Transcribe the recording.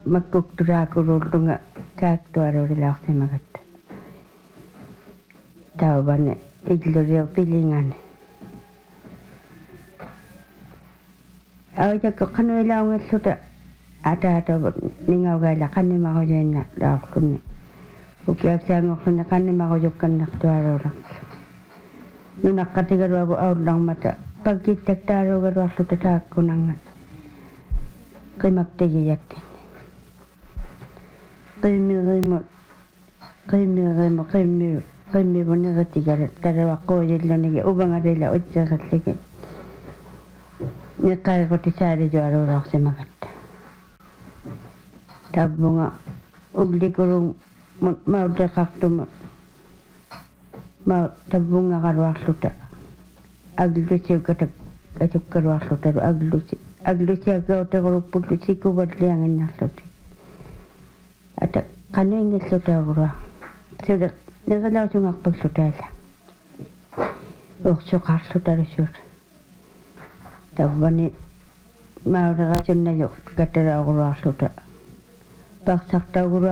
makkukturaakurulunga kaaktuarurilaarsamagat tauvane illuriu pilingane aujakko qanuilaungalluta ataatavut ningaugaila qannimaruliinna laarlunni ukiaksaangorlunni qannimarujukkannertuaruulaqsu nunaqqatigaluagu aullarmata paggittaktaruugaluarluta taakkunangat qimaktigiyakki qimmivuneritigalu taluaqquujillunigi uvangalila utseralligi niqqaigutisaalituaruulorsimagatta tabbunga ullikulung mauteqartumu tabbungaqaluarluta aglusiukatak atukkaluarlutalu aglusiakauterulupullu sikuvallianginnarluti ata qanuingillutaagura sula nirilausungarpallutaala ursuqarlutalusuut tabbani maulerasunnayu katalauguruarluta parsartauguru